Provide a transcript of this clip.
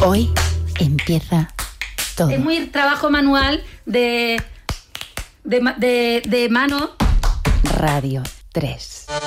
Hoy empieza todo. Es muy trabajo manual de mano. Radio 3.